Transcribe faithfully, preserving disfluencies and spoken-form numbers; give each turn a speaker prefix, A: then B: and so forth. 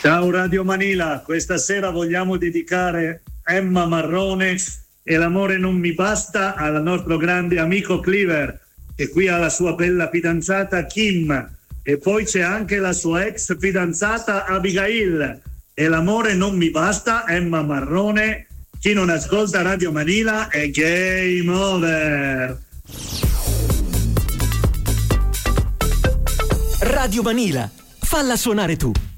A: Ciao Radio Manila, questa sera vogliamo dedicare Emma Marrone e L'amore non mi basta al nostro grande amico Cleaver, che qui ha la sua bella fidanzata Kim, e poi c'è anche la sua ex fidanzata Abigail. E L'amore non mi basta, Emma Marrone. Chi non ascolta Radio Manila è game over.
B: Radio Manila, falla suonare tu.